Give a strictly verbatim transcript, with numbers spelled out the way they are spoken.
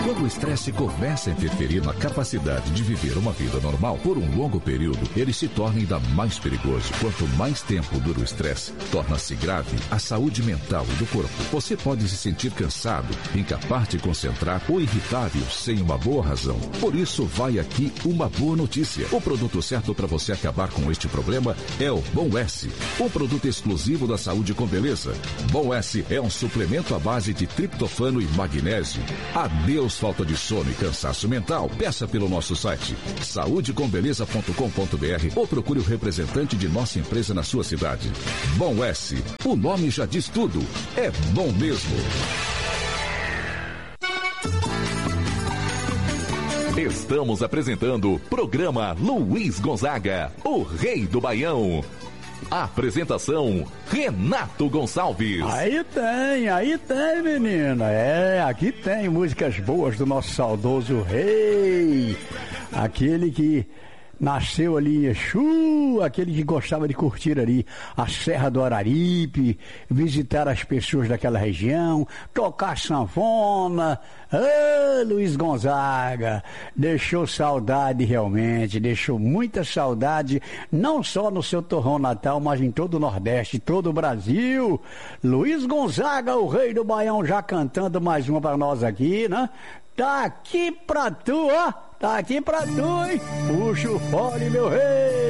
Quando o estresse começa a interferir na capacidade de viver uma vida normal por um longo período, ele se torna ainda mais perigoso. Quanto mais tempo dura o estresse, torna-se grave a saúde mental e do corpo. Você pode se sentir cansado, incapaz de concentrar ou irritável sem uma boa razão. Por isso, vai aqui uma boa notícia. O produto certo para você acabar com este problema é o Bom S, um produto exclusivo da Saúde com Beleza. Bom S é um suplemento à base de triptofano e magnésio. Adeus falta de sono e cansaço mental. Peça pelo nosso site saúde com beleza ponto com ponto b r ou procure o representante de nossa empresa na sua cidade. Bom S, o nome já diz tudo. É bom mesmo. Estamos apresentando o programa Luiz Gonzaga, o Rei do Baião. Apresentação, Renato Gonçalves. Aí tem, aí tem, menina. É, aqui tem músicas boas do nosso saudoso rei. Aquele que nasceu ali em Exu, aquele que gostava de curtir ali a Serra do Araripe, visitar as pessoas daquela região, tocar sanfona. Ah, Luiz Gonzaga, deixou saudade realmente, deixou muita saudade, não só no seu torrão natal, mas em todo o Nordeste, todo o Brasil. Luiz Gonzaga, o Rei do Baião, já cantando mais uma para nós aqui, né? Tá aqui pra tu, ó. Tá aqui pra tu, hein? Puxa o fole, meu rei!